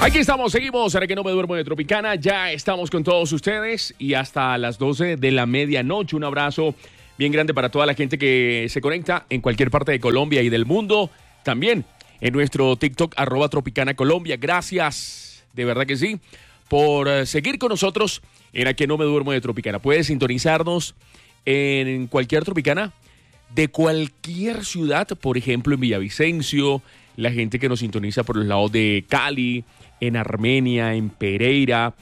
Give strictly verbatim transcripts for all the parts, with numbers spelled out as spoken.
Aquí estamos, seguimos, ahora que no me duermo de Tropicana, ya estamos con todos ustedes y hasta las doce de la medianoche. Un abrazo bien grande para toda la gente que se conecta en cualquier parte de Colombia y del mundo. También en nuestro TikTok, arroba Tropicana Colombia. Gracias, de verdad que sí, por uh, seguir con nosotros en A Que No Me Duermo de Tropicana. Puedes sintonizarnos en cualquier Tropicana de cualquier ciudad, por ejemplo en Villavicencio, la gente que nos sintoniza por los lados de Cali, en Armenia, en Pereira,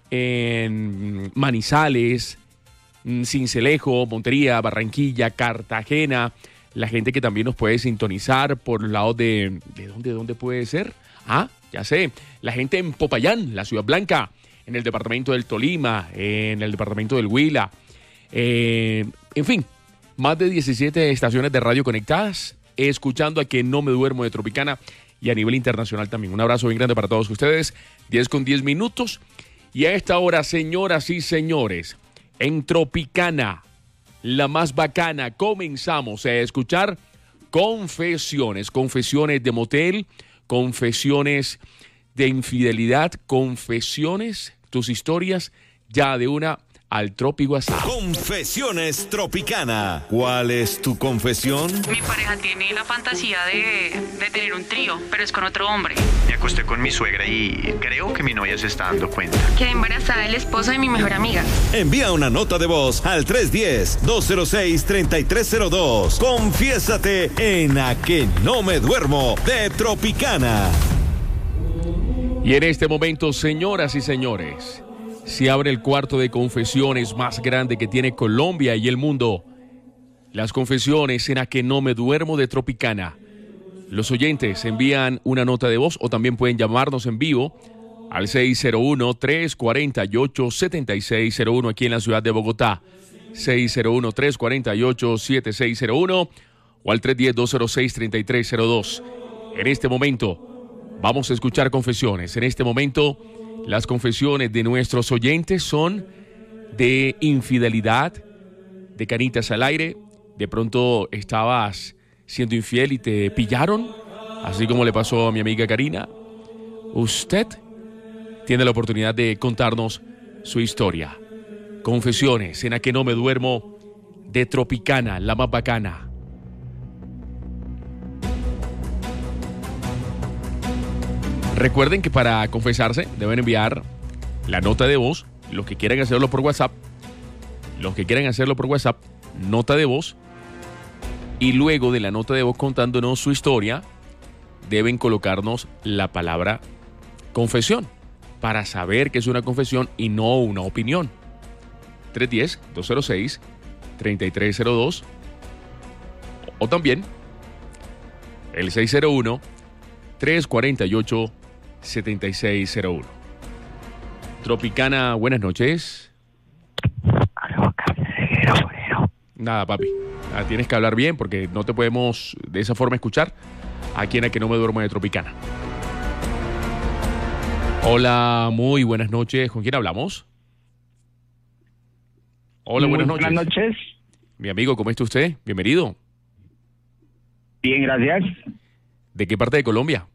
en Manizales, Sincelejo, Montería, Barranquilla, Cartagena, la gente que también nos puede sintonizar por los lados de... ¿De dónde, dónde puede ser? Ah, ya sé, la gente en Popayán, la Ciudad Blanca, en el departamento del Tolima, en el departamento del Huila, eh, en fin, más de diecisiete estaciones de radio conectadas, escuchando A Que No Me Duermo de Tropicana y a nivel internacional también. Un abrazo bien grande para todos ustedes. diez con diez minutos. Y a esta hora, señoras y señores, en Tropicana, la más bacana, comenzamos a escuchar confesiones. Confesiones de motel, confesiones de infidelidad, confesiones, tus historias, ya de una al Tropi WhatsApp. Confesiones Tropicana. ¿Cuál es tu confesión? Mi pareja tiene la fantasía de, de tener un trío, pero es con otro hombre. Me acosté con mi suegra y creo que mi novia se está dando cuenta. Quedé embarazada del esposo de mi mejor amiga. Envía una nota de voz al tres uno cero, dos cero seis, tres tres cero dos. Confiésate en A Que No Me Duermo de Tropicana. Y en este momento, señoras y señores, se abre el cuarto de confesiones más grande que tiene Colombia y el mundo. Las confesiones en A Que No Me Duermo de Tropicana. Los oyentes envían una nota de voz o también pueden llamarnos en vivo al seis cero uno, tres cuatro ocho, siete seis cero uno aquí en la ciudad de Bogotá. seis cero uno, tres cuatro ocho, siete seis cero uno o al tres uno cero, dos cero seis, tres tres cero dos. En este momento vamos a escuchar confesiones. En este momento las confesiones de nuestros oyentes son de infidelidad, de canitas al aire. De pronto estabas siendo infiel y te pillaron, así como le pasó a mi amiga Karina. Usted tiene la oportunidad de contarnos su historia. Confesiones en A Que No Me Duermo de Tropicana, la más bacana. Recuerden que para confesarse deben enviar la nota de voz. Los que quieran hacerlo por WhatsApp, los que quieran hacerlo por WhatsApp, nota de voz. Y luego de la nota de voz contándonos su historia, deben colocarnos la palabra confesión para saber que es una confesión y no una opinión. tres uno cero, dos cero seis, tres tres cero dos o también el seis cero uno, tres cuatro ocho, siete seis cero uno. Tropicana, buenas noches. Nada, papi. Ah, tienes que hablar bien porque no te podemos de esa forma escuchar aquí en A Que No Me Duermo de Tropicana. Hola, muy buenas noches. ¿Con quién hablamos? Hola, buenas noches. Buenas noches. Mi amigo, ¿cómo está usted? Bienvenido. Bien, gracias. ¿De qué parte de Colombia?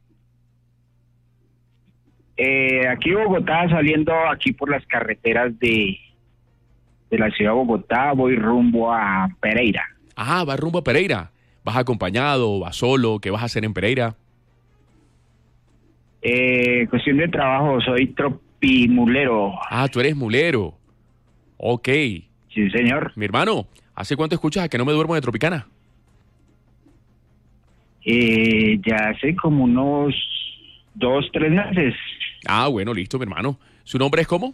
Eh, aquí Bogotá, saliendo aquí por las carreteras de, de la ciudad de Bogotá, voy rumbo a Pereira. Ah, vas rumbo a Pereira. ¿Vas acompañado? ¿Vas solo? ¿Qué vas a hacer en Pereira? Eh, cuestión de trabajo, soy tropimulero. Ah, tú eres mulero. Ok. Sí, señor. Mi hermano, ¿hace cuánto escuchas A Que No Me Duermo de Tropicana? Eh, ya hace como unos dos, tres meses. Ah, bueno, listo, mi hermano. ¿Su nombre es cómo?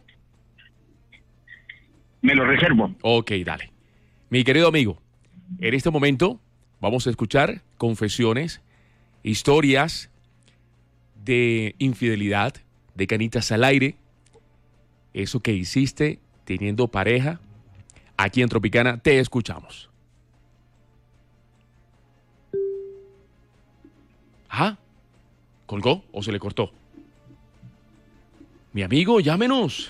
Me lo reservo. Ok, dale. Mi querido amigo, en este momento vamos a escuchar confesiones, historias de infidelidad, de canitas al aire, eso que hiciste teniendo pareja. Aquí en Tropicana te escuchamos. ¿Ah? ¿Colgó o se le cortó? Mi amigo, llámenos.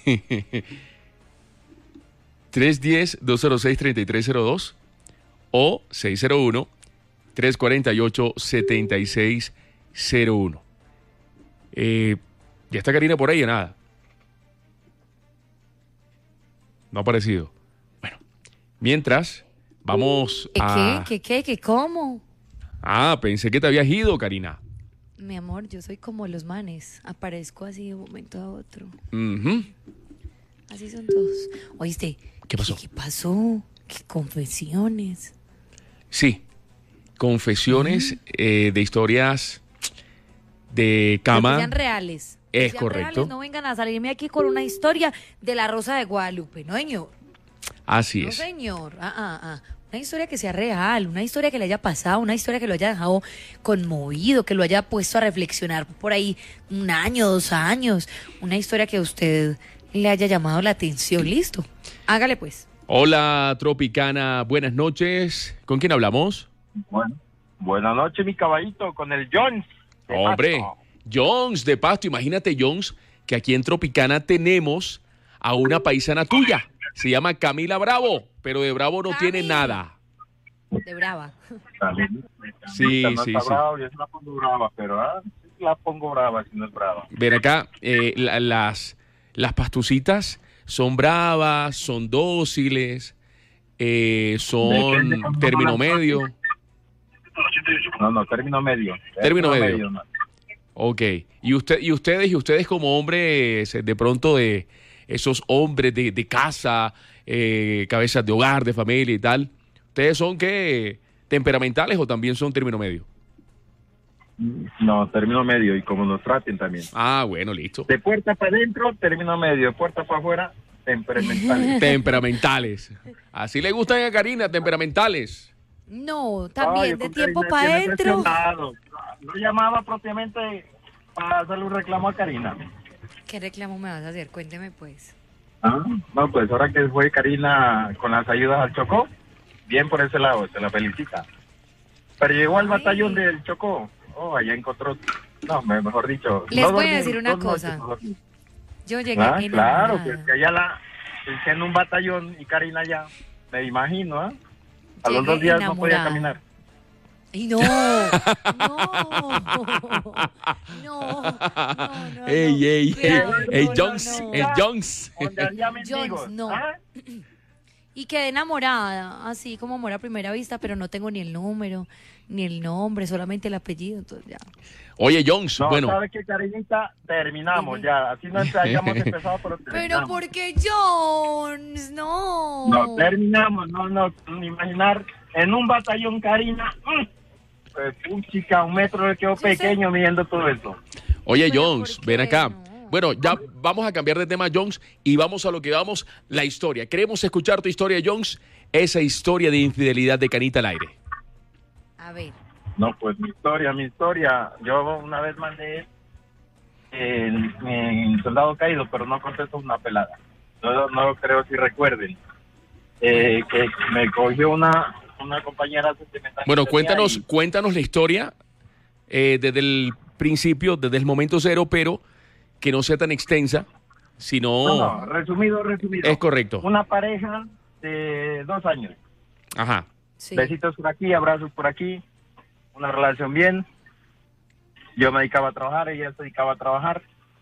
tres uno cero, dos cero seis, tres tres cero dos o seis cero uno, tres cuatro ocho, siete seis cero uno. Eh, ¿Ya está Karina por ahí o nada? No ha aparecido. Bueno, mientras, vamos ¿Qué, a... qué, qué, qué, cómo? Ah, pensé que te habías ido, Karina. Mi amor, yo soy como los manes. Aparezco así de un momento a otro. Ujú. Así son todos. ¿Oíste? ¿Qué pasó? ¿Qué, qué pasó? ¿Qué confesiones? Sí, confesiones eh, de historias de Pero cama. que sean reales. Que Es sean correcto. reales, no vengan a salirme aquí con una historia de la Rosa de Guadalupe. No, señor. Así No, es. señor. Ah, ah, ah. Una historia que sea real, una historia que le haya pasado, una historia que lo haya dejado conmovido, que lo haya puesto a reflexionar por ahí un año, dos años. Una historia que a usted le haya llamado la atención. Listo. Hágale pues. Hola, Tropicana. Buenas noches. ¿Con quién hablamos? Bueno, buenas noches, mi caballito, con el Jones. de Hombre, Pasto. Jones de Pasto. Imagínate, Jones, que aquí en Tropicana tenemos a una paisana tuya. Se llama Camila Bravo, pero de Bravo no tiene Cami. nada. De brava. También, Sí, no sí, está sí. bravo, yo sí la pongo brava, pero ah, sí la pongo brava si no es brava. Ven acá, eh, la- las, las pastucitas son bravas, son dóciles, eh, son Depende cómo término las- medio. No, no, término medio. Término medio. no. Ok. Y usted, y ustedes, y ustedes como hombres, eh, de pronto de esos hombres de, de casa, eh, cabezas de hogar, de familia y tal, ¿ustedes son qué? ¿Temperamentales o también son término medio? No, término medio, y como nos traten también. Ah, bueno, listo. De puerta para adentro, término medio. De puerta para afuera, temperamentales. Temperamentales. Así le gustan a Karina, temperamentales. No, también Ay, de con tiempo Karina para tiene adentro. presionado. No llamaba propiamente para hacerle un reclamo a Karina. ¿Qué reclamo me vas a hacer? Cuénteme pues. Ah, no, pues ahora que fue Karina con las ayudas al Chocó, bien por ese lado, se la felicita. Pero llegó al Ay. batallón del Chocó, oh, allá encontró, no, me- mejor dicho. Les no voy a dormí, decir una dos noches cosa. no dormí. Yo llegué Ah, claro, enamorada. pues que allá la, que en un batallón y Karina allá, me imagino, ¿ah? A los Llegué dos días no podía enamorada. caminar. Y no, no, no, no, no. Ey, ey, ey, Cuidado, ey, no, no, Jones, no. el Jones. Donde había mendigos, Jones, no. ¿ah? Y quedé enamorada, así como amor a primera vista, pero no tengo ni el número, ni el nombre, solamente el apellido, entonces ya. Oye, Jones, No, bueno, ¿sabe qué, Karinita? Terminamos ya, así no hayamos empezado, pero Pero terminamos. ¿por qué Jones? No. No, terminamos, no, no, ni imaginar, en un batallón, Karina, mm, pues, un chica, un metro le quedó Sí, sí. pequeño midiendo todo eso. oye, Pero Jones, ¿por ven qué acá. no? Bueno, ya vamos a cambiar de tema, Jones, y vamos a lo que vamos, la historia. Queremos escuchar tu historia, Jones, esa historia de infidelidad de Canita al aire. A ver. No, pues mi historia, mi historia, yo una vez mandé en, en Soldado Caído, pero no contestó una pelada. No, no creo si recuerden. Eh, que me cogió una, una compañera sentimental. Bueno, que tenía cuéntanos, y- cuéntanos la historia eh, desde el principio, desde el momento cero, pero que no sea tan extensa, sino... No, no, resumido, resumido. Es correcto. Una pareja de dos años. Ajá. Sí. Besitos por aquí, abrazos por aquí. Una relación bien. Yo me dedicaba a trabajar, ella se dedicaba a trabajar.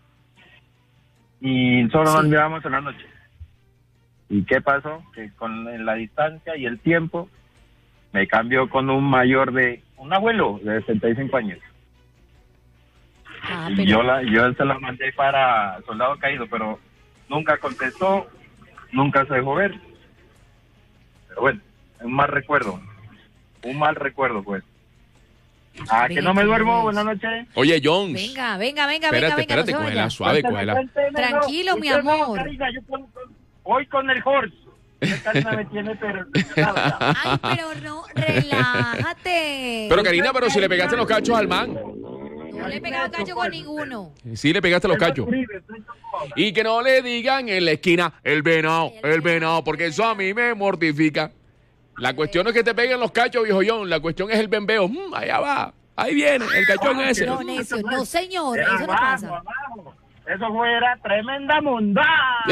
Y solo nos Sí. mirábamos en la noche. ¿Y qué pasó? Que con la distancia y el tiempo me cambió con un mayor de... un abuelo de sesenta y cinco años. Ah, Y pero yo, la, yo se la mandé para Soldado Caído, pero nunca contestó, nunca se dejó ver. Pero bueno, un mal recuerdo. Un mal recuerdo, pues. Ah, que Venga, no me ¿cómo duermo, es? buenas noches. Oye, Jones. venga, venga, venga, Espérate, venga, venga, espérate, no se cógela vaya. suave, cógela. Cuénteme, no, Tranquilo, mi usted no, amor. Karina, yo con- voy con el horse. Esta Karina me tiene pero impresionada ya. Ay, pero no, relájate. Pero Karina, pero si le pegaste los cachos al man. No le he pegado cacho con ninguno. Sí le pegaste los cachos. Y que no le digan en la esquina el venado, el venado, porque eso a mí me mortifica. La cuestión no es que te peguen los cachos, viejo John. La cuestión es el bembeo. Mm, allá va. Ahí viene, el cachón ese. No, necio, no, señor, Era eso no abajo, pasa. abajo. Eso fuera tremenda mundada.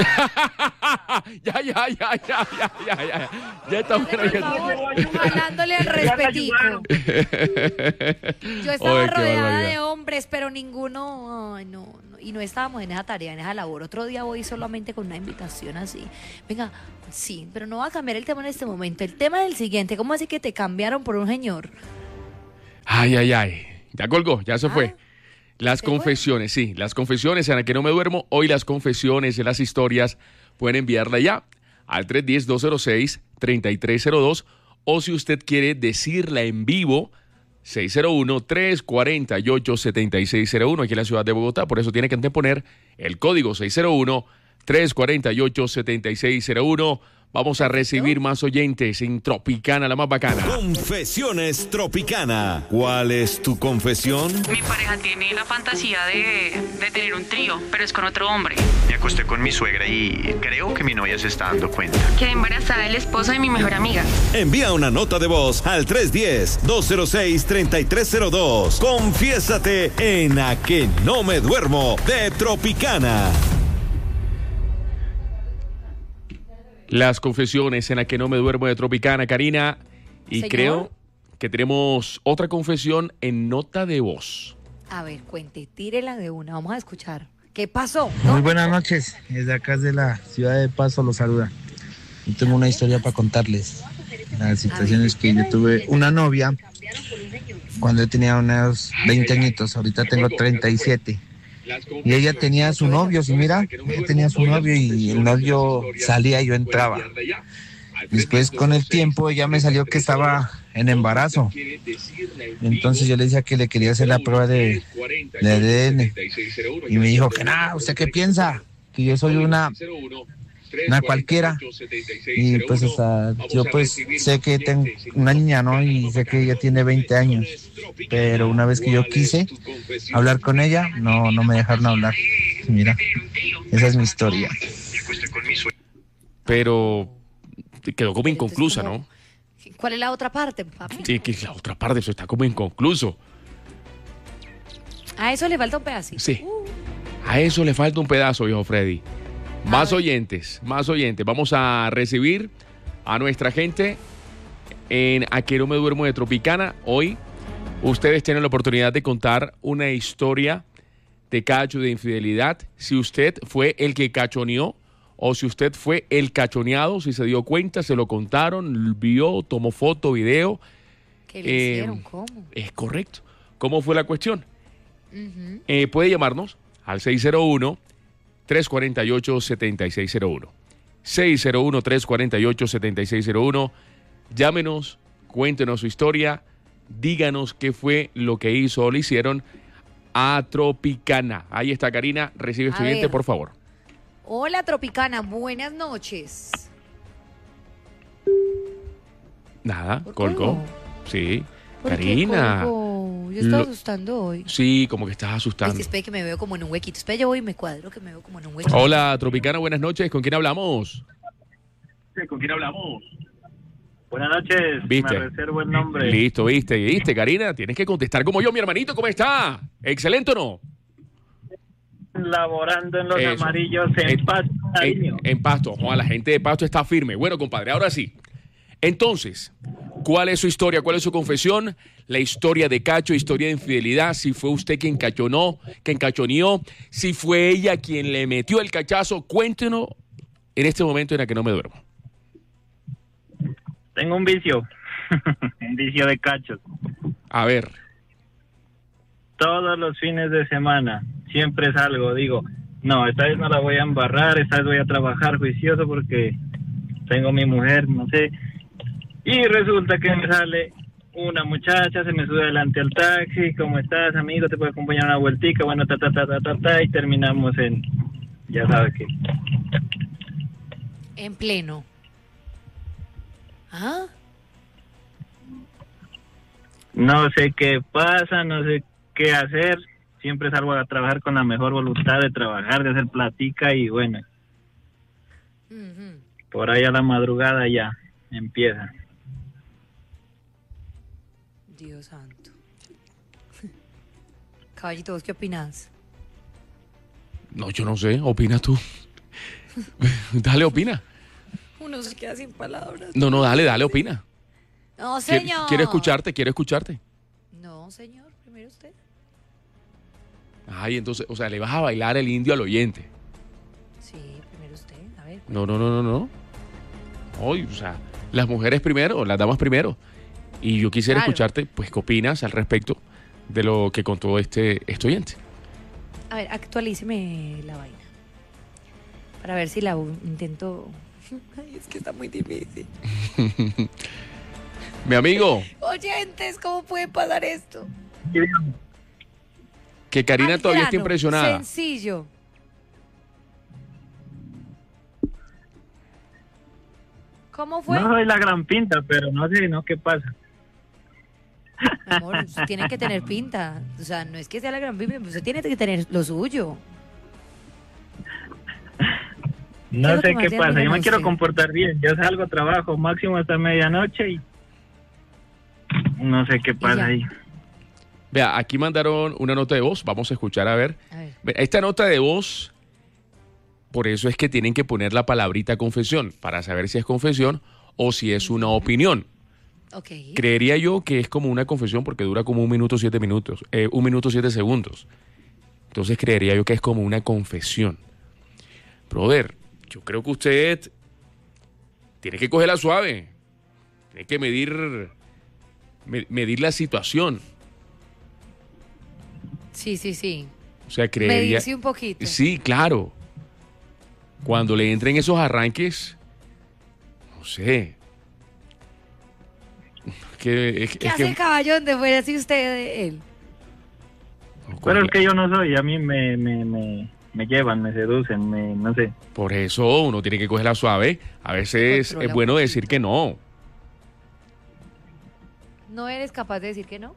ya, ya, ya, ya, ya, ya, ya. Ya está bueno. Por favor, jalándole al respetico. Yo estaba Oye, qué rodeada barbaridad. de hombres, pero ninguno, ay, no, no, y no estábamos en esa tarea, en esa labor. Otro día voy solamente con una invitación así. Venga, sí, pero no va a cambiar el tema en este momento. El tema del siguiente, ¿cómo así que te cambiaron por un señor? Ay, ay, ay. Ya colgó, ya se Ah, fue. Las ¿se fue? confesiones, sí, las confesiones en la que no me duermo. Hoy las confesiones de las historias pueden enviarla ya al tres uno cero, dos cero seis, tres tres cero dos o si usted quiere decirla en vivo, seis cero uno, tres cuatro ocho, siete seis cero uno aquí en la ciudad de Bogotá. Por eso tiene que anteponer el código seis cero uno, tres cuatro ocho, siete seis cero uno. Vamos a recibir más oyentes en Tropicana, la más bacana. Confesiones Tropicana. ¿Cuál es tu confesión? Mi pareja tiene la fantasía de, de tener un trío, pero es con otro hombre. Me acosté con mi suegra y creo que mi novia se está dando cuenta. Quedé embarazada del esposo de mi mejor amiga. Envía una nota de voz al tres uno cero, dos cero seis, tres tres cero dos. Confiésate en A Que No Me Duermo de Tropicana. Las confesiones en la que no me duermo de Tropicana, Karina. Y Señor. creo que tenemos otra confesión en nota de voz. A ver, cuente, tírela de una, vamos a escuchar. ¿Qué pasó? Muy buenas noches, desde acá de la ciudad de Pasto los saluda. Yo tengo una historia para contarles. La situación es que yo tuve una novia cuando yo tenía unos veinte añitos, ahorita tengo treinta y siete. Y ella tenía su novio, si mira, ella tenía su novio y el novio salía y yo entraba. Después con el tiempo ella me salió que estaba en embarazo. Entonces yo le decía que le quería hacer la prueba de, de A D N. Y me dijo que nada, ¿usted qué piensa? Que yo soy una, una cualquiera. Y pues o sea, yo pues sé que tengo una niña, ¿no? Y sé que ella tiene veinte años. Pero una vez que yo quise hablar con ella, no, no me dejaron hablar. Mira, esa es mi historia. Pero quedó como Pero inconclusa, entonces, ¿no? ¿cómo? ¿Cuál es la otra parte, papi? Sí, que la otra parte, eso está como inconcluso. A eso le falta un pedacito. Sí. Uh, A eso le falta un pedazo, viejo Freddy. Más ver. oyentes, más oyentes. Vamos a recibir a nuestra gente en A Que No Me Duermo de Tropicana. Hoy ustedes tienen la oportunidad de contar una historia de cacho, de infidelidad. Si usted fue el que cachoneó o si usted fue el cachoneado, si se dio cuenta, se lo contaron, vio, tomó foto, video. ¿Qué le Eh, hicieron? ¿Cómo? Es correcto. ¿Cómo fue la cuestión? Ujú. Eh, puede llamarnos al seis cero uno, tres cuatro ocho, siete seis cero uno. seis cero uno, tres cuatro ocho, siete seis cero uno. Llámenos, cuéntenos su historia, díganos qué fue lo que hizo o le hicieron a Tropicana. Ahí está Karina, recibe A estudiante, ver. por favor. Hola, Tropicana, buenas noches. Nada, ¿Por colgó. colgó? Sí. ¿Por qué Karina. colgó? Yo estaba Lo- asustando hoy. Sí, como que estás Ay, asustando. sí, espere que me veo como en un huequito. Espera, yo voy y me cuadro que me veo como en un huequito. Hola, Tropicana, buenas noches. ¿Con quién hablamos? ¿Con quién hablamos? Buenas noches, ¿Viste? me reservo el nombre. Listo, viste, viste, Karina. Tienes que contestar como yo, mi hermanito. ¿Cómo está? ¿Excelente o no? Laborando en los Eso. amarillos en En- Pasto, En, Nariño. en Pasto. Juan, la gente de Pasto está firme. Bueno, compadre, ahora sí. Entonces, ¿cuál es su historia? ¿Cuál es su confesión? La historia de cacho, historia de infidelidad. Si fue usted quien cachonó, quien cachoneó. Si fue ella quien le metió el cachazo. Cuéntenos en este momento en la que no me duermo. Tengo un vicio, un vicio de cachos. A ver. Todos los fines de semana siempre salgo, digo, no, esta vez no la voy a embarrar, esta vez voy a trabajar juicioso porque tengo mi mujer, no sé. Y resulta que me sale una muchacha, se me sube delante al taxi, ¿cómo estás, amigo? ¿Te puedo acompañar una vueltica? Bueno, ta, ta, ta, ta, ta, ta, y terminamos en, ya sabes qué. En pleno. ¿Ah? No sé qué pasa, no sé qué hacer. Siempre salgo a trabajar con la mejor voluntad de trabajar, de hacer platica y bueno, Ujú. por ahí a la madrugada ya empieza. Dios santo. Caballito, ¿vos qué opinás? No, yo no sé, opina tú. Dale, opina. Uno se queda sin palabras. No, no, dale, dale, opina. No, Qui- señor. Quiero escucharte, quiero escucharte. No, señor, primero usted. Ay, entonces, o sea, le vas a bailar el indio al oyente. Sí, primero usted. A ver. No, no, no, no, no. Hoy, o sea, las mujeres primero, las damas primero. Y yo quisiera Claro. escucharte, pues, ¿qué opinas al respecto de lo que contó este, este oyente? A ver, actualíceme la vaina. Para ver si la u- intento. Ay, es que está muy difícil. Mi amigo, Oyentes, ¿cómo puede pasar esto? que Karina Al todavía está grano, impresionada. Sencillo. ¿Cómo fue? No soy la gran pinta, pero no sé, ¿no? ¿Qué pasa? Mi amor, usted tiene que tener pinta. O sea, no es que sea la gran pinta, usted tiene que tener lo suyo. ¿Qué es No lo que sé más qué le pasa. admiran Yo a me quiero usted? comportar bien. Yo salgo, trabajo máximo hasta medianoche y no sé qué ya. pasa ahí. Vea, aquí mandaron una nota de voz, vamos a escuchar a ver. A ver. Ve, esta nota de voz, por eso es que tienen que poner la palabrita confesión, para saber si es confesión o si es una opinión. Ok. Creería yo que es como una confesión porque dura como un minuto siete minutos, eh, un minuto siete segundos. Entonces creería yo que es como una confesión. Brother, yo creo que usted tiene que cogerla suave, tiene que medir, me- medir la situación. Sí, sí, sí. O sea, creería... Medirse un poquito. Sí, claro. Cuando le entren esos arranques, no sé. Que, es, ¿Qué es hace que, el caballo donde fuera así usted de él? Pero es que yo no soy. A mí me, me, me, me llevan, me seducen, me, no sé. Por eso uno tiene que cogerla suave. A veces Controla es bueno un decir que no. ¿No eres capaz de decir que no?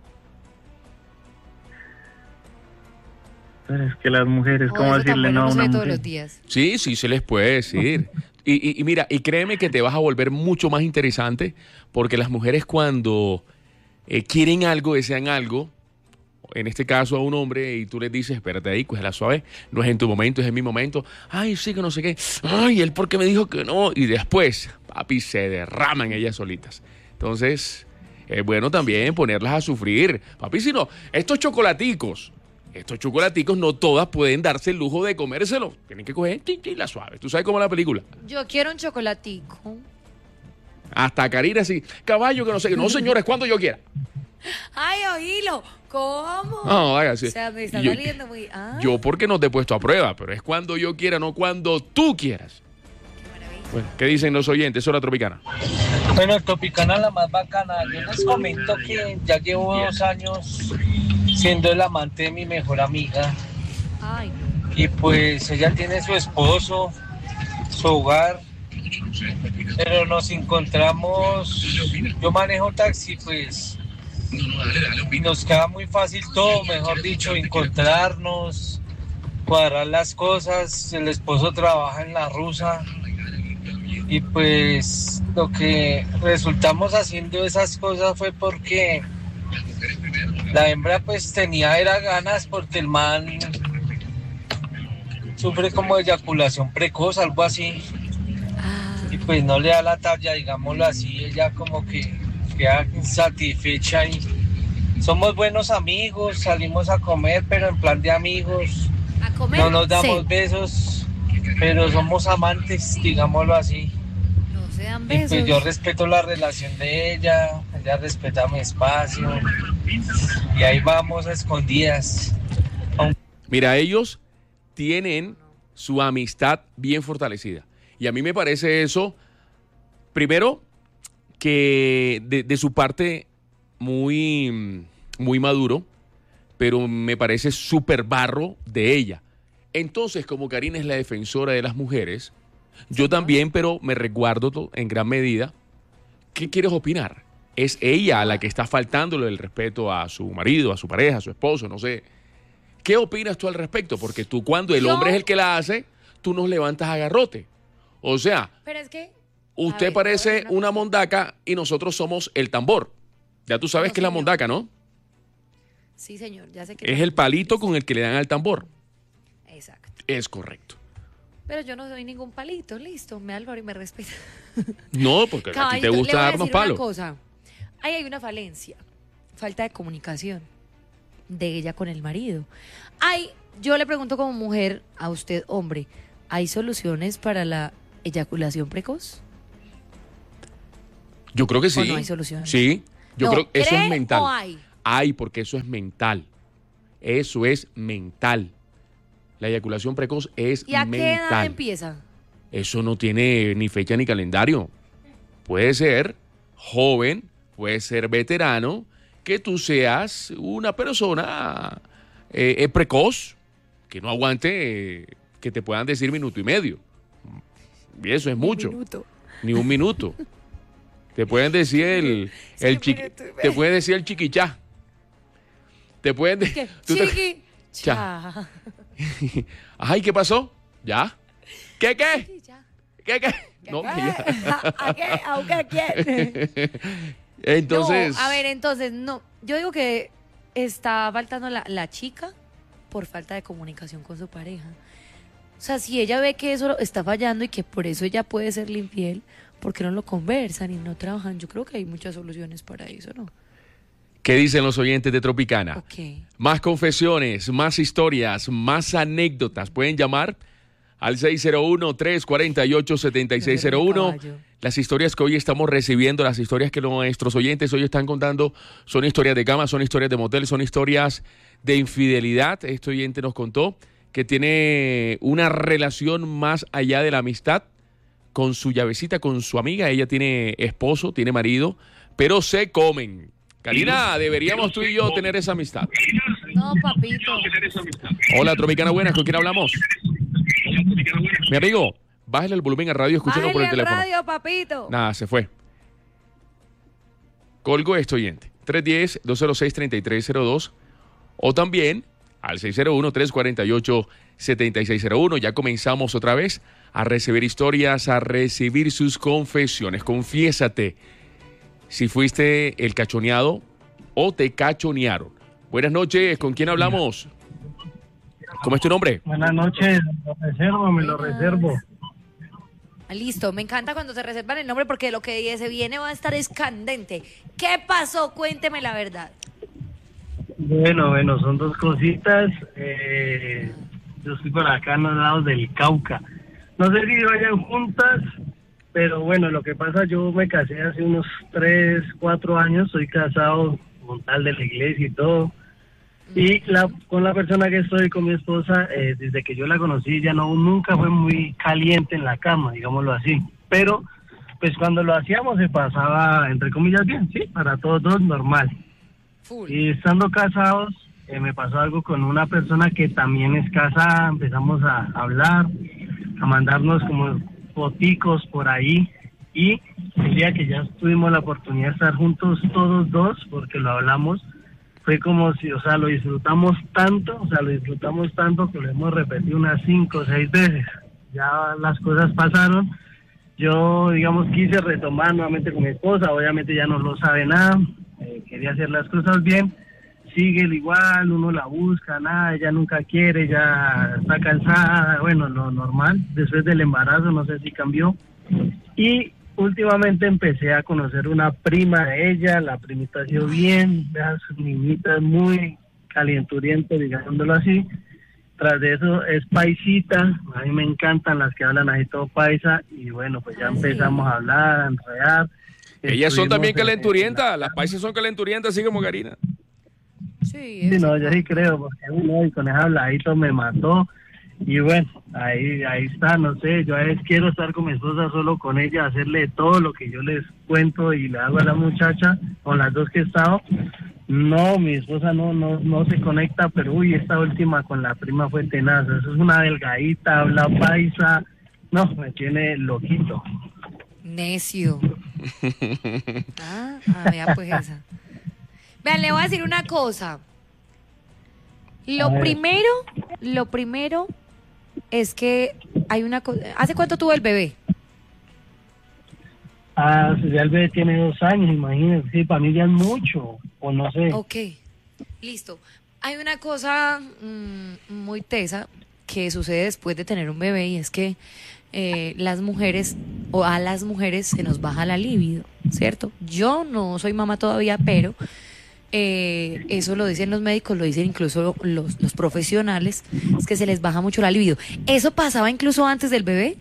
Pero es que las mujeres, O ¿cómo eso tan decirle bueno no a no se una ve todos mujer? los días. Sí, sí se les puede decir. Y, y- y mira, y créeme que te vas a volver mucho más interesante porque las mujeres cuando eh, quieren algo, desean algo, en este caso a un hombre, y tú les dices, espérate ahí, cógela suave, no es en tu momento, es en mi momento. Ay, sí, que no sé qué. Ay, él porque me dijo que no. Y después, papi, se derraman ellas solitas. Entonces, es bueno también ponerlas a sufrir. Papi, si no, estos chocolaticos, estos chocolaticos no todas pueden darse el lujo de comérselos. Tienen que coger chin, chin, la suave. ¿Tú sabes cómo es la película? Yo quiero un chocolatico. Hasta Karina así, caballo que no sé qué. No, señores, cuando yo quiera. Ay, oílo. ¿Cómo? No, hágase. O sea, me está Yo- saliendo muy... Ah, Yo porque no te he puesto a prueba, pero es cuando yo quiera, no cuando tú quieras. qué maravilla. Bueno, ¿qué dicen los oyentes? Hora Tropicana. Bueno, Tropicana la más bacana. Yo les comento que ya llevo dos años siendo el amante de mi mejor amiga. Ay, Y pues ella tiene su esposo, su hogar. Pero nos encontramos, yo manejo taxi, pues, y nos queda muy fácil todo, mejor dicho, encontrarnos, cuadrar las cosas. El esposo trabaja en la rusa. Y pues lo que resultamos haciendo esas cosas fue porque la hembra pues tenía era ganas porque el man sufre como de eyaculación precoz, algo así. ah, Y pues no le da la talla, digámoslo así, ella como que queda insatisfecha y somos buenos amigos, salimos a comer, pero en plan de amigos, a comer. no nos damos sí. besos, pero somos amantes, digámoslo así. No se dan Y besos. pues yo respeto la relación de ella, ella respeta mi espacio y ahí vamos a escondidas. Mira, ellos tienen su amistad bien fortalecida. Y a mí me parece eso, primero, que de, de su parte muy, muy maduro, pero me parece súper barro de ella. Entonces, como Karina es la defensora de las mujeres, yo también, pero me resguardo to- en gran medida. ¿Qué quieres opinar? Es ella a la que está faltándole el respeto a su marido, a su pareja, a su esposo, no sé. ¿Qué opinas tú al respecto? Porque tú cuando el Yo- hombre es el que la hace, tú nos levantas a garrote. O sea, Pero es que... usted ver, parece te voy a decir una una cosa. mondaca y nosotros somos el tambor. Ya tú sabes No, que es la señor. mondaca, ¿no? Sí, señor, ya sé que... Es el palito con el que le dan al tambor. Exacto. Es correcto. Pero yo no soy ningún palito, listo, me Álvaro y me respeta. No, porque a ti te Caballito, gusta le voy a darnos decir palos. una cosa. Ahí hay una falencia, falta de comunicación de ella con el marido. Hay, yo le pregunto como mujer a usted, hombre, ¿hay soluciones para la eyaculación precoz? Yo creo que sí. ¿O no hay solución? Sí, yo No, creo que eso ¿cree es mental. o hay? Hay, porque eso es mental. Eso es mental. La eyaculación precoz es ¿Y a mental. qué edad empieza? Eso no tiene ni fecha ni calendario. Puede ser joven, puede ser veterano, que tú seas una persona eh, eh, precoz, que no aguante eh, que te puedan decir minuto y medio. Y eso es mucho. Un minuto. Ni un minuto. Te pueden decir el, el Sí, chiqui, minuto y medio. te pueden decir el chiquichá. Te pueden decir. ¿Qué? tú te- Chiqui. Cha. Cha. Ay, ¿qué pasó? ¿Ya? ¿Qué, qué? Sí, ya. ¿Qué, qué? No, ¿Qué? ya. ¿A qué? ¿A qué quiere? Entonces. No, a ver, entonces, no. Yo digo que está faltando la, la chica por falta de comunicación con su pareja. O sea, si ella ve que eso está fallando y que por eso ella puede serle infiel, ¿por qué no lo conversan y no trabajan? Yo creo que hay muchas soluciones para eso, ¿no? ¿Qué dicen los oyentes de Tropicana? Ok. Más confesiones, más historias, más anécdotas. Pueden llamar al seis cero uno, tres cuatro ocho, siete seis cero uno. Caballo. Las historias que hoy estamos recibiendo, las historias que nuestros oyentes hoy están contando, son historias de cama, son historias de motel, son historias de infidelidad. Este oyente nos contó que tiene una relación más allá de la amistad con su llavecita, con su amiga. Ella tiene esposo, tiene marido, pero se comen. Karina, deberíamos tú y yo tener esa amistad. No, papito. Hola, Tropicana, buenas, ¿con quién hablamos? Mi amigo, bájale el volumen a radio, escúchalo por el Bájale al teléfono. radio, papito. Nada, se fue. Colgo este oyente. tres uno cero, dos cero seis, tres tres cero dos o también al seis cero uno, tres cuatro ocho, siete seis cero uno. Ya comenzamos otra vez a recibir historias, a recibir sus confesiones. Confiésate si fuiste el cachoneado o te cachonearon. Buenas noches, ¿con quién hablamos? ¿Cómo es tu nombre? Buenas noches, lo reservo, me lo reservo. Listo, me encanta cuando se reservan el nombre porque lo que se viene va a estar escandente. ¿Qué pasó? Cuénteme la verdad. Bueno, bueno, son dos cositas. Eh, yo estoy por acá en los lados del Cauca. No sé si vayan juntas, pero bueno, lo que pasa, yo me casé hace unos tres, cuatro años, soy casado con tal de la iglesia y todo. Y la, con la persona que estoy, con mi esposa, eh, desde que yo la conocí, ya no nunca fue muy caliente en la cama, digámoslo así. Pero, pues cuando lo hacíamos se pasaba, entre comillas, bien, sí, para todos dos, normal. Full. Y estando casados, eh, me pasó algo con una persona que también es casada, empezamos a hablar, a mandarnos como foticos por ahí. Y el día que ya tuvimos la oportunidad de estar juntos todos dos, porque lo hablamos, fue como si, o sea, lo disfrutamos tanto, o sea, lo disfrutamos tanto que lo hemos repetido unas cinco o seis veces. Ya las cosas pasaron. Yo, digamos, quise retomar nuevamente con mi esposa, obviamente ya no lo sabe nada, eh, quería hacer las cosas bien. Sigue el igual, uno la busca, nada, ella nunca quiere, ya está cansada, bueno, lo normal. Después del embarazo, no sé si cambió. Y últimamente empecé a conocer una prima de ella, la primita ha sido bien, vean sus niñitas muy calienturientas, digámoslo así. Tras de eso es paisita, a mí me encantan las que hablan ahí todo paisa, y bueno, pues ya empezamos a hablar, a enredar. Ellas son Estuvimos también en- calenturientas, las paisas son calenturientas, así como Karina. Sí, Sí, eso no, yo pasa. sí creo, porque uno y con ese habladito me mató. Y bueno, ahí ahí está, no sé, yo a veces quiero estar con mi esposa, solo con ella, hacerle todo lo que yo les cuento y le hago a la muchacha, con las dos que he estado. No, mi esposa no no no se conecta, pero uy, esta última con la prima fue tenaz. Eso es una delgadita, habla paisa, no, me tiene loquito. Necio. Ah, ah, vea pues esa. Vean, le voy a decir una cosa. Lo A ver. primero, lo primero es que hay una cosa. ¿Hace cuánto tuvo el bebé? Ah, si ya el bebé tiene dos años, imagínense, sí, para mí ya es mucho, o no sé. Ok, listo. Hay una cosa mm, muy tesa que sucede después de tener un bebé, y es que eh, las mujeres, o a las mujeres se nos baja la libido, ¿cierto? Yo no soy mamá todavía, pero eh, eso lo dicen los médicos, lo dicen incluso los, los profesionales, es que se les baja mucho la libido. ¿Eso pasaba incluso antes del bebé?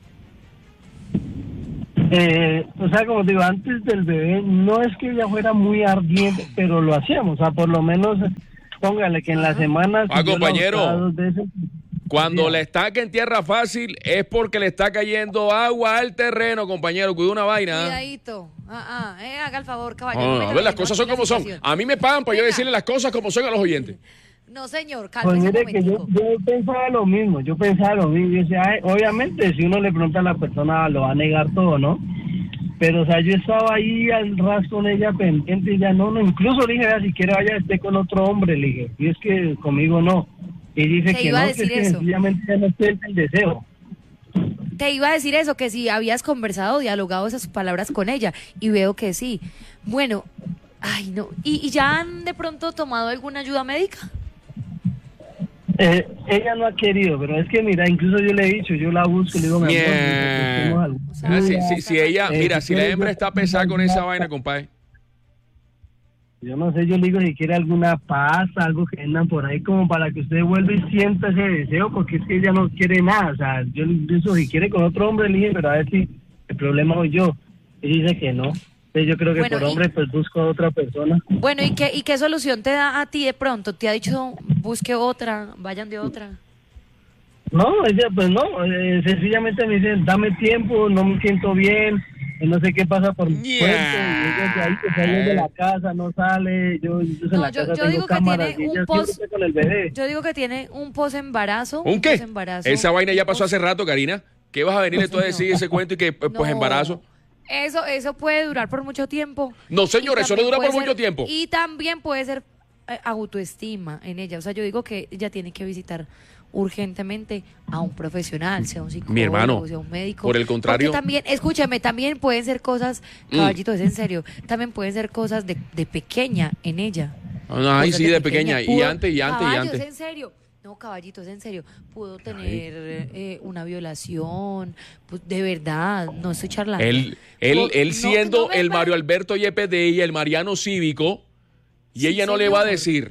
Eh, o sea, como digo, antes del bebé, no es que ella fuera muy ardiente, pero lo hacíamos, o sea, por lo menos, póngale que en la semana... Ah, si compañero, veces, cuando sí. le estaca en tierra fácil es porque le está cayendo agua al terreno, compañero, cuida una vaina. Cuidadito, ah, ah, eh, haga el favor, caballero. No, no, a ver, las cosas son como son. A mí me pagan para yo decirle las cosas como son a los oyentes. No, señor, Pues cálmese mire un que yo, momentico. yo pensaba lo mismo, yo pensaba lo mismo, yo decía, ay, obviamente si uno le pregunta a la persona lo va a negar todo, ¿no? Pero o sea, yo estaba ahí al ras con ella pendiente y ya no, no, incluso le dije, vea, si quiere vaya esté con otro hombre, le dije, y es que conmigo no. Y dice Te que iba no, a que es decir que eso. sencillamente ya no siente el deseo. Te iba a decir eso, que si habías conversado, dialogado esas palabras con ella, y veo que sí. Bueno, ay no, ¿y, y ya han de pronto tomado alguna ayuda médica? Eh, ella no ha querido, pero es que mira, incluso yo le he dicho, yo la busco, le digo, mi amor, busquemos algo. Ah, si, si, si ella, Eh, mira, si si la quieres, hembra yo- está pesada con esa vaina, compadre. Yo no sé, yo le digo si quiere alguna pasta, algo que vendan por ahí como para que usted vuelva y sienta ese deseo, porque es que ella no quiere nada. O sea, yo le digo si quiere con otro hombre, le dije, pero a ver si el problema soy yo. Y dice que no. Entonces yo creo que Bueno, por y- hombre pues busco a otra persona. Bueno, ¿y qué, ¿y qué solución te da a ti de pronto? ¿Te ha dicho busque otra, vayan de otra? No, ella pues no, eh, sencillamente me dice, dame tiempo, no me siento bien, eh, no sé qué pasa por mi Yeah. cuerpo, y ella de ahí que sale de la casa, no sale, yo incluso en No, la yo- casa yo tengo digo que cámaras tiene y un ella pos- siempre está con el bebé. Yo digo que tiene un posembarazo. ¿Un qué? posembarazo. Esa vaina ya pasó hace rato, Karina. ¿Qué vas a venirle tú a decir ese cuento y que pues No. embarazo? Eso, eso puede durar por mucho tiempo. No, señor, Y eso no también dura por puede mucho ser- tiempo. Y también puede ser eh, autoestima en ella. O sea, yo digo que ella tiene que visitar urgentemente a un profesional, sea un psicólogo, Mi hermano, sea un médico. por el contrario- Porque también, escúchame, también pueden ser cosas, Mm. caballito, es en serio, también pueden ser cosas de, de pequeña en ella. Ay, Cosas sí, de pequeña. Y Pudo- antes, y antes, y Caballos, antes. en serio. No, caballitos, en serio. Pudo tener eh, una violación, pues, de verdad, no estoy charlando. Él, él, Pues, él no- siendo no me el mal- Mario Alberto Yepes de ella, el Mariano Cívico, y Sí, ella no le va a señor. decir.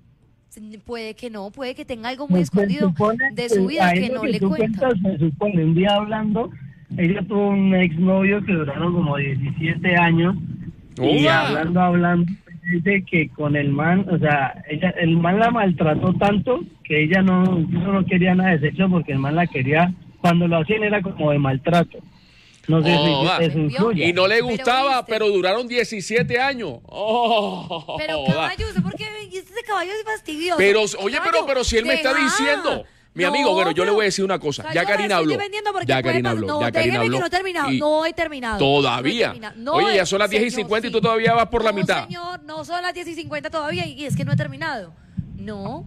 Puede que no, puede que tenga algo muy Pues, se escondido supone de su vida ahí que lo no le tú cuenta. cuentas, se supone, un día hablando, ella tuvo un exnovio que duraron como diecisiete años, y ¡Uva! hablando, hablando, dice que con el man, o sea, ella, el man la maltrató tanto que ella no, incluso no quería nada de sexo porque el man la quería, cuando lo hacían era como de maltrato. No sé Oh, va. si eso influye. Y no le Pero gustaba, viste. pero duraron diecisiete años. Oh, Pero va. caballo, ¿usted por qué? Este caballo es fastidioso. Pero, oye, pero, Caballo, pero si él me está deja. diciendo. Mi No, amigo, bueno, yo le pero- voy a decir una cosa. O sea, Ya yo la Karina estoy habló. defendiendo porque Ya puede Karina pasar- habló. No, Ya Karina déjeme habló. que no he terminado. Y No he terminado. Todavía. No he terminado. No Oye, he- ya son las diez y señor, cincuenta y sí. tú todavía vas por la No, mitad. señor, no son las diez y cincuenta todavía y es que no he terminado. No.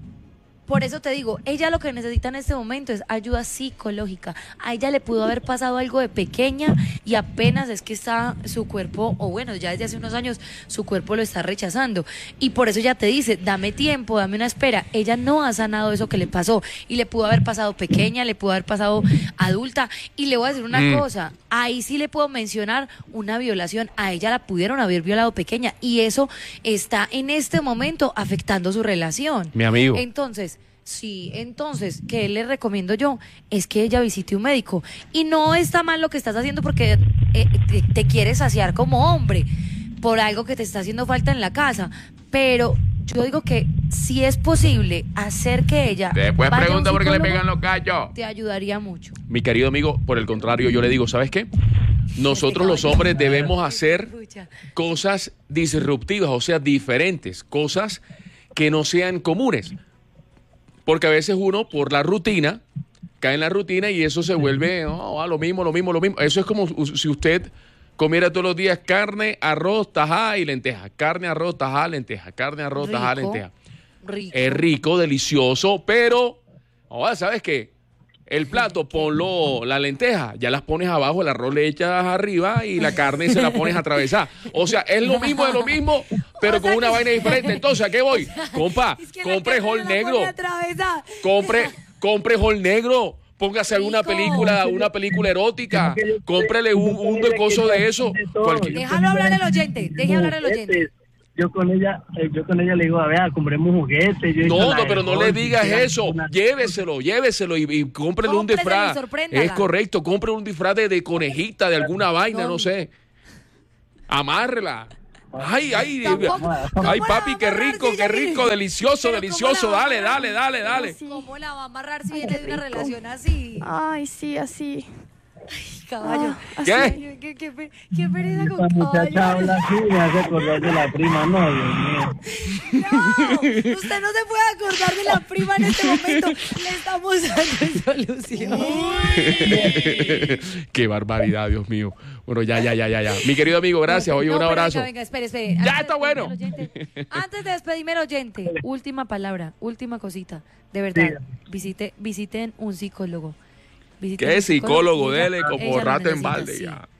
Por eso te digo, ella lo que necesita en este momento es ayuda psicológica. A ella le pudo haber pasado algo de pequeña y apenas es que está su cuerpo, o bueno, ya desde hace unos años su cuerpo lo está rechazando. Y por eso ella te dice, dame tiempo, dame una espera. Ella no ha sanado eso que le pasó. Y le pudo haber pasado pequeña, le pudo haber pasado adulta. Y le voy a decir una Mm. cosa, ahí sí le puedo mencionar una violación. A ella la pudieron haber violado pequeña y eso está en este momento afectando su relación. Mi amigo. Entonces, sí, entonces, ¿qué le recomiendo yo? Es que ella visite un médico. Y no está mal lo que estás haciendo porque eh, te, te quieres saciar como hombre por algo que te está haciendo falta en la casa. Pero yo digo que si es posible hacer que ella Después vaya a un pregunta por qué le psicólogo, pegan los cachos. te ayudaría mucho. Mi querido amigo, por el contrario, yo le digo, ¿sabes qué? Nosotros los hombres debemos hacer cosas disruptivas, o sea, diferentes, cosas que no sean comunes. Porque a veces uno, por la rutina, cae en la rutina y eso se vuelve oh, ah, lo mismo, lo mismo, lo mismo. Eso es como si usted comiera todos los días carne, arroz, tajada y lenteja. Carne, arroz, tajada, lenteja. Carne, arroz, tajada, Rico. lenteja. Rico. Es rico, delicioso, pero, oh, ¿sabes qué? El plato, ponlo, la lenteja, ya las pones abajo, el arroz le echas arriba y la carne se la pones atravesada. O sea, es lo mismo de lo mismo, pero O sea con una que- vaina diferente. Entonces, ¿a qué voy? Compa, Es que la compre carne hol la negro, pone atravesada. compre, compre Hall Negro. Póngase alguna película, una película erótica. Cómprele un, un del coso de eso. Cualquier... Déjalo hablar el oyente. Deje hablar el oyente. Yo con ella, eh, yo con ella le digo, a ver, compremos juguetes. Yo no, no, pero no le digas eso. Una... Lléveselo, lléveselo y, y cómprele un disfraz. Es correcto, compre un disfraz de, de conejita, de alguna vaina, no, no sé. Amárrela. Ay, ay, ay, papi, qué rico, qué rico, delicioso, delicioso. Dale, dale, dale, dale. ¿Cómo la va a amarrar si viene de una relación así? Ay, sí, así. Ay, caballo. Ah, ¿Qué? ¿Qué, qué, qué, qué pereza con esta muchacha habla así, me hace acordar de la prima, no, Dios mío. No, usted no se puede acordar de la prima en este momento. Le estamos dando solución. Qué barbaridad, Dios mío. Bueno, ya, ya, ya, ya, ya. Mi querido amigo, gracias. Oye, no, un abrazo. Venga, venga, espere, espere. Ya está bueno. Antes de despedirme el oyente, última palabra, última cosita. De verdad, visite, visiten un psicólogo. Visiten ¿Qué un psicólogo? ella, Dele como rato en balde, sí. ya.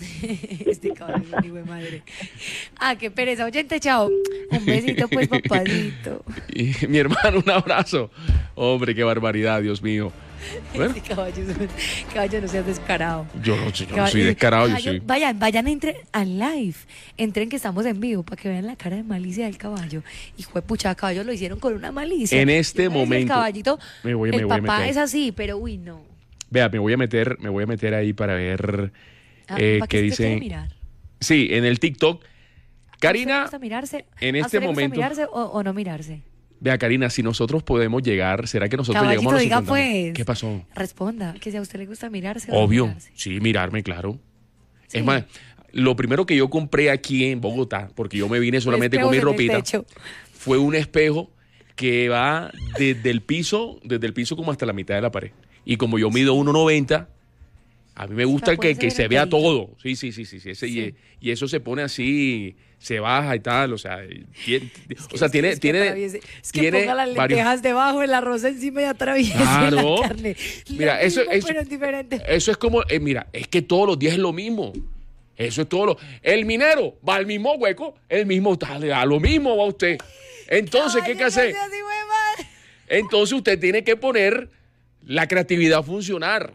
Este cabrón, hijo de madre. Ah, qué pereza. Oyente, chao. Un besito, pues, papadito. Y mi hermano, un abrazo. Hombre, qué barbaridad, Dios mío. Bueno. Este caballo, caballo, no seas descarado. Yo no, yo no soy descarado, caballo, yo soy... Vayan, vayan, entren al live. Entren que estamos en vivo para que vean la cara de malicia del caballo. Hijo de pucha, caballo lo hicieron con una malicia. En este Yo momento. El caballito, me voy, el me voy papá a meter. es así, pero uy, no. Vea, me voy a meter, me voy a meter ahí para ver Ah, eh, ¿para qué qué dice. mirar? Sí, en el TikTok. Karina, ¿A usted le gusta mirarse? en ¿A este usted le gusta momento. mirarse o, o no mirarse? Vea, Karina, si nosotros podemos llegar, ¿será que nosotros Caballito, llegamos a los diga cincuenta mil? pues. ¿Qué pasó? Responda, que si a usted le gusta mirarse o Obvio, no mirarse. sí, mirarme, claro. Sí. Es más, lo primero que yo compré aquí en Bogotá, porque yo me vine solamente con mi Espejos en el ropita, techo. fue un espejo que va desde el piso, desde el piso como hasta la mitad de la pared. Y como yo mido uno noventa, a mí me gusta que, que se vea todo. Sí, sí, sí, sí. sí, ese, Sí. Y, y eso se pone así, se baja y tal, o sea, tiene, Es que- o sea, es que- tiene, es que tiene, atraviese. Es que tiene ponga las varios- lentejas debajo, el arroz encima y atraviese Claro. la carne. Mira, Lo eso- mismo, eso- pero es diferente. Eso es como, eh, mira, es que todos los días es lo mismo. Eso es todo lo. El minero va al mismo hueco, el mismo, dale, a lo mismo va usted. Entonces, ¿qué hay que Caballo, hacer? no sea así, güey, madre. Entonces usted tiene que poner la creatividad a funcionar.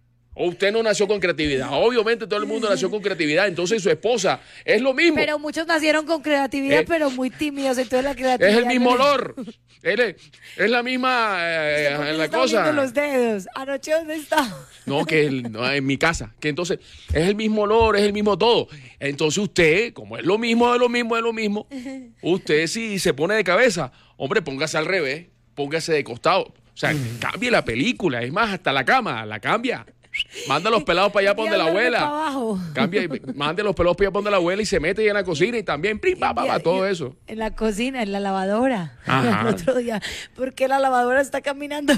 O usted no nació con creatividad. Obviamente todo el mundo nació con creatividad. Entonces su esposa es lo mismo. Pero muchos nacieron con creatividad, Eh, pero muy tímidos. Entonces la creatividad. Es el mismo no les- olor. Es, es- es la misma eh, ¿Por qué la se está cosa. oliendo los dedos? Anoche, ¿dónde está? No, que el- no, en mi casa. Que entonces es el mismo olor, es el mismo todo. Entonces usted, como es lo mismo, es lo mismo, es lo mismo, usted si se pone de cabeza, hombre, póngase al revés, póngase de costado. O sea, cambie la película. Es más, hasta la cama, la cambia. Manda los pelados para allá, para donde la Y hablarme abuela. para abajo. Cambia, y mande los pelados para allá, para donde la abuela y se mete ahí en la cocina y también, prim, pa, pa, pa, todo eso. En la cocina, en la lavadora. Ajá. El otro día. Porque la lavadora está caminando.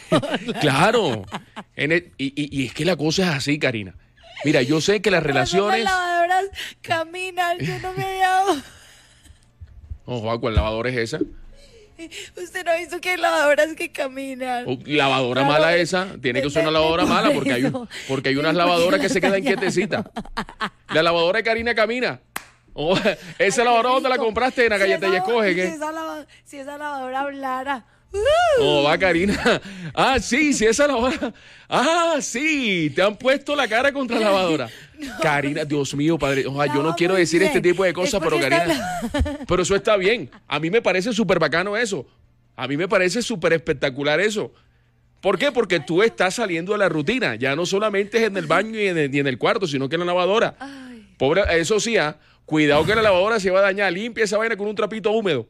Claro. En el- y, y- y es que la cosa es así, Karina. Mira, yo sé que las relaciones. Las lavadoras caminan. Yo no me había dado. Ojo, ¿cuál lavadora es esa? Usted no ha visto que hay lavadoras que caminan. Oh, lavadora Lavadora- mala esa. Tiene que ser una lavadora mala porque hay, un- porque hay unas lavadoras que se quedan quietecitas. La lavadora de Karina camina. Oh, esa lavadora donde la compraste en la galleta y escoge. Si ¿qué? esa, lava- si esa lavadora hablara. Oh, va Karina. Ah, sí, sí, esa lavadora. Ah, sí, te han puesto la cara contra la lavadora. Karina, Dios mío, padre. Ojalá, yo no Lava quiero muy decir este bien. tipo de cosas, Es pero porque Karina. está Pero eso está bien. A mí me parece súper bacano eso. A mí me parece súper espectacular eso. ¿Por qué? Porque tú estás saliendo de la rutina. Ya no solamente es en el baño y en el, y en el cuarto, sino que en la lavadora. Pobre, eso sí, ah, cuidado que la lavadora se va a dañar. Limpia esa vaina con un trapito húmedo.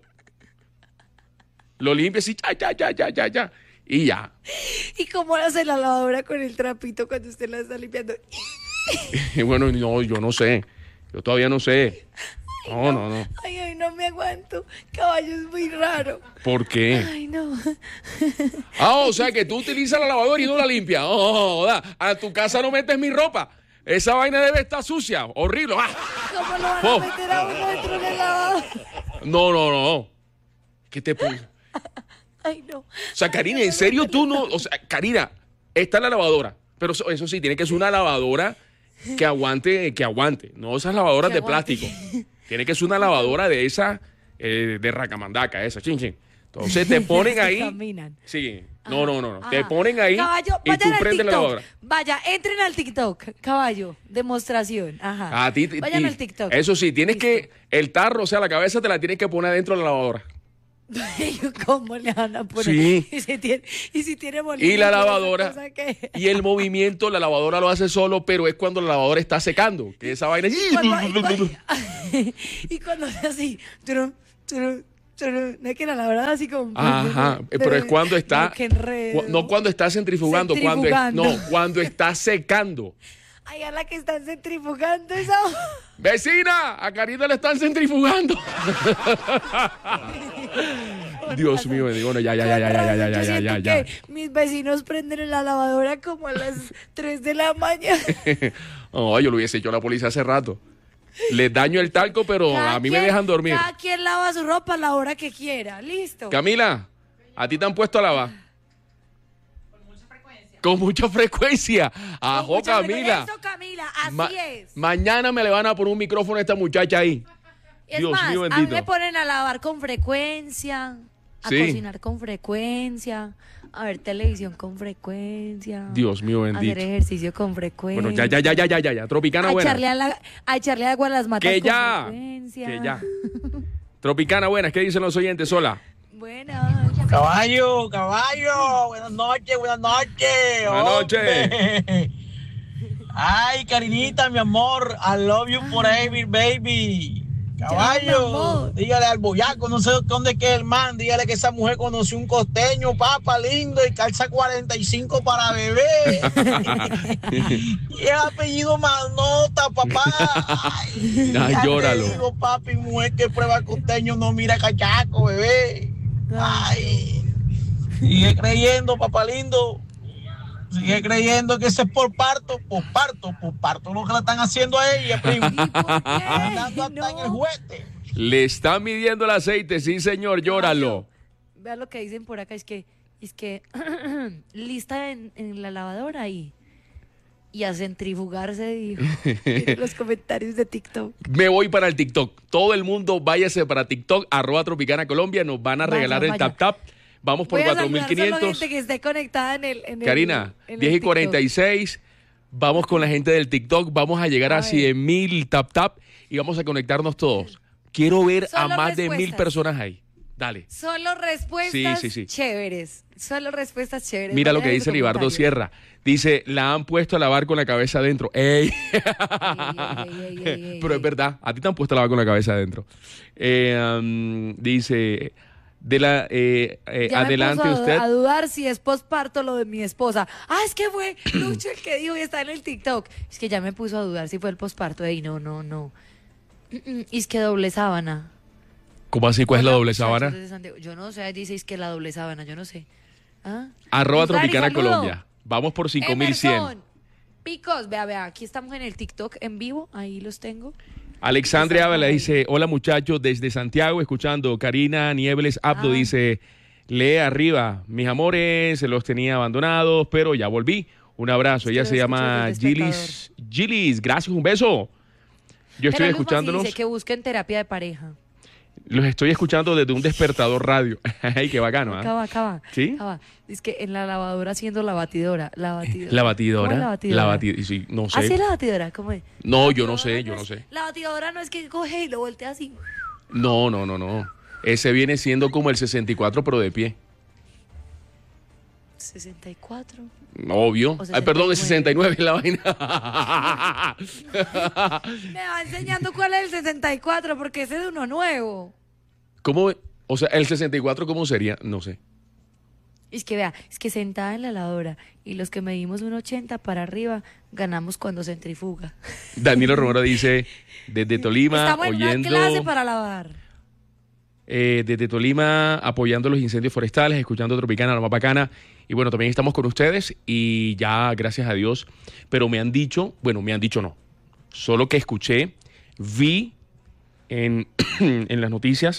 Lo limpia así, ya, ya, ya, ya, ya, ya. Y ya. ¿Y cómo hace la lavadora con el trapito cuando usted la está limpiando? Y bueno, no, yo no sé. Yo todavía no sé. No, no, no. Ay, ay, no me aguanto. Caballo es muy raro. ¿Por qué? Ay, no. Ah, o sea que tú utilizas la lavadora y no la limpias. Oh, joda. A tu casa no metes mi ropa. Esa vaina debe estar sucia, horrible. Ah. ¿Cómo lo van Oh. a meter a uno dentro de la lavadora? No, no, no. ¿Qué te pone? Ay, no. O sea, Karina, ¿en serio tú no? O sea, Karina, está la lavadora. Pero eso, eso sí, tiene que ser una lavadora que aguante, que aguante. No esas lavadoras Que de aguante. plástico. Tiene que ser una lavadora de esa, eh, de racamandaca, esa, chin, chin. Entonces te ponen Se ahí. caminan. Sí. No, no, no, no. Ajá. Te ponen ahí Caballo, y tú vayan al prendes la TikTok. lavadora. Vaya, entren al TikTok. Caballo, demostración. Ajá. A ti, Vayan y- al TikTok. Eso sí, tienes que, el tarro, o sea, la cabeza te la tienes que poner dentro de la lavadora. ¿Cómo le van a poner? Sí. Y si tiene, y si tiene molino, Y la esa lavadora, cosa que- y el movimiento, la lavadora lo hace solo, pero es cuando la lavadora está secando, que esa vaina... Y cuando, y cuando- y cuando hace así, turu, turu, turu, no es que la lavadora así como... Ajá, pero es cuando está... No, qué enredo. cu- No cuando está centrifugando, Cuando es- Centrifugando. no, cuando está secando. Ay, a la que están centrifugando esa... ¡Vecina! A Karina le están centrifugando. Dios mío, digo, no, ya, ya, ya, ya, ya, ya, ya, Yo ya, siento ya, ya. que mis vecinos prenden la lavadora como a las tres de la mañana. Oh, yo lo hubiese hecho a la policía hace rato. Les daño el talco, pero Cada a mí me quien- dejan dormir. Cada quien lava su ropa a la hora que quiera. Listo. Camila, ¿a ti te han puesto a lavar? Con mucha frecuencia. Ajo, Mucha Camila. Eso, Camila, así Ma- es. Mañana me le van a poner un micrófono a esta muchacha ahí. Es Dios más, mío, a mí bendito. me ponen a lavar con frecuencia, a Sí. cocinar con frecuencia, a ver televisión con frecuencia. Dios mío, a bendito. hacer ejercicio con frecuencia. Bueno, ya, ya, ya, ya, ya, ya, ya. Tropicana a buena. echarle, a la- a echarle agua a las matas Que con ya. frecuencia. Que ya. Tropicana buenas, ¿qué dicen los oyentes? Hola. Buenas. Caballo, caballo, buenas noches, buenas noches. Buenas noches. Hombre. Ay, Karinita, mi amor, I love you forever, baby. Caballo, dígale al boyaco, no sé dónde queda el man, dígale que esa mujer conoció un costeño, papa lindo, y calza cuarenta y cinco para bebé. Y es apellido Manota, papá. Ay, Ay, ya te llóralo. digo, papi, mujer que prueba costeño no mira cachaco, bebé. Ay, sigue creyendo, papá lindo. Sigue creyendo que ese es por parto, por parto, por parto lo que le están haciendo a ella, primo. Andando hasta en el juguete. Le están midiendo el aceite, sí, señor, llóralo. Vea lo que dicen por acá, es que, es que lista en, en la lavadora y, y a centrifugarse, dijo. Miren los comentarios de TikTok. Me voy para el TikTok. Todo el mundo váyase para TikTok, arroba Tropicana Colombia. Nos van a Vaya, regalar el vaya. tap tap. Vamos por Voy a cuatro mil saludar solo quinientos. gente que esté conectada en el, en el- Karina, en el diez y TikTok. cuarenta y seis. Vamos con la gente del TikTok. Vamos a llegar a, A ver. cien mil tap tap y vamos a conectarnos todos. Quiero ver Solo a más de respuestas. mil personas ahí. Dale. Solo respuestas Sí, sí, sí. chéveres. Solo respuestas chéveres. Mira lo Vayan que en dice su Libardo comentario. Sierra. Dice, la han puesto a lavar con la cabeza adentro. ¡Ey! Ey, ey, ey, ey, Pero es ey. verdad, a ti te han puesto a lavar con la cabeza adentro. Eh, um, dice, de la, eh, eh, Ya me adelante puso a, usted. a dudar si es posparto lo de mi esposa. Ah, es que fue Lucho el que dijo y está en el TikTok. Es que ya me puso a dudar si fue el posparto. Ey, no, no, no. Mm, mm, Y es que doble sábana. ¿Cómo así? ¿Cuál es la Hola, doble muchachos sábana? desde Santiago. Yo no sé, dice es que la doble sábana, yo no sé. ¿Ah? Arroba Luz Dari, Tropicana saludo. Colombia. Vamos por cinco mil cien. Emerson, Picos, vea, vea, aquí estamos en el TikTok en vivo, ahí los tengo. Alexandria Estamos Ávila ahí. dice, hola muchachos, desde Santiago, escuchando. Karina Niebles Abdo Ah. dice, lee arriba, mis amores, se los tenía abandonados, pero ya volví. Un abrazo. Es que Ella lo se escucho llama desde el Gilis. Gilis, gracias, un beso. Yo estoy Mira, Luzma sí escuchándolos. dice que busquen terapia de pareja. Los estoy escuchando desde un despertador radio. Ay, qué bacano, ¿ah? Acaba, acaba. ¿Sí? Acaba. Es que en la lavadora haciendo la batidora. La batidora. La batidora. ¿Cómo es la batidora? La batidora. Sí, no sé. ¿Así es la batidora? ¿Cómo es? No, La yo no batidora sé, yo no es- sé. La batidora no es que coge y lo voltea así. No, no, no, no. Ese viene siendo como el sesenta y cuatro, pero de pie. sesenta y cuatro. Obvio. O Ay, perdón, es sesenta y nueve la vaina. Me va enseñando cuál es el sesenta y cuatro porque ese es de uno nuevo. ¿Cómo? O sea, el sesenta y cuatro, ¿cómo sería? No sé. Es que vea, es que sentada en la lavadora y los que medimos un ochenta para arriba ganamos cuando centrifuga. Danilo Romero dice, desde Tolima, Estamos en oyendo... una clase para lavar. eh, desde Tolima, apoyando los incendios forestales, escuchando Tropicana, la más bacana. Y bueno, también estamos con ustedes y ya, gracias a Dios. Pero me han dicho, bueno, me han dicho no. Solo que escuché, vi en, en las noticias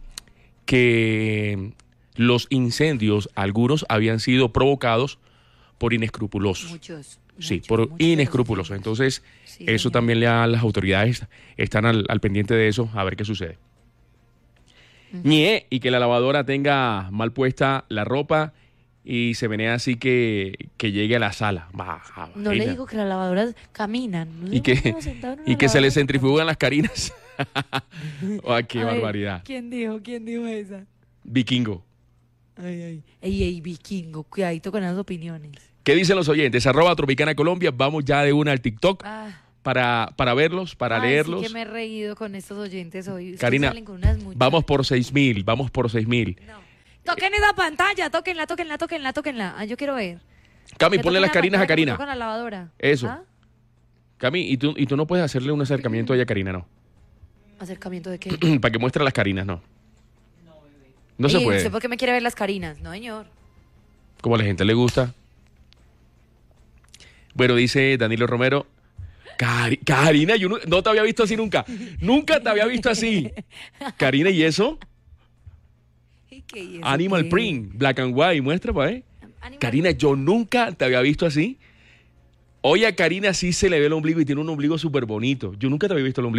que los incendios, algunos habían sido provocados por inescrupulosos. Muchos. Sí, muchos, por muchos de los inescrupulosos. Entonces, Sí, eso señor. también le da a las autoridades, están al, al pendiente de eso, a ver qué sucede. ñe, y que la lavadora tenga mal puesta la ropa y se menea así que, que llegue a la sala. Baja, No le digo que las lavadoras caminan. No y que, y que se le centrifugan las carinas. Oh, qué A ver, barbaridad. ¿Quién dijo? ¿Quién dijo esa? Vikingo. Ay, ay. Ey, ey, vikingo, cuidadito con las opiniones. ¿Qué dicen los oyentes? Arroba Tropicana Colombia. Vamos ya de una al TikTok Ah. para, para verlos, para Ay, leerlos. Sí que me he reído con estos oyentes hoy. Ustedes Karina, salen con unas muchas- vamos por seis mil, vamos por seis mil. Toquen esa pantalla, tóquenla, tóquenla, tóquenla, tóquenla. Ah, yo quiero ver. Cami, Que ponle toquen las la carinas a pantalla Karina. como tocan la lavadora. Eso. ¿Ah? Cami, y tú, y tú no puedes hacerle un acercamiento a ella, Karina, ¿no? ¿Acercamiento de qué? Para que muestre las carinas, no. No se Ey, puede. ¿Usted por qué me quiere ver las carinas? No, señor. Como a la gente le gusta. Bueno, dice Danilo Romero. Cari- Karina, yo no, no te había visto así nunca. Nunca te había visto así. Karina, ¿y eso? ¿Y qué, y eso Animal qué? Print, Black and White, muestra, pa' ver. Animal Karina, yo nunca te había visto así. Hoy a Karina sí se le ve el ombligo y tiene un ombligo súper bonito. Yo nunca te había visto el ombligo.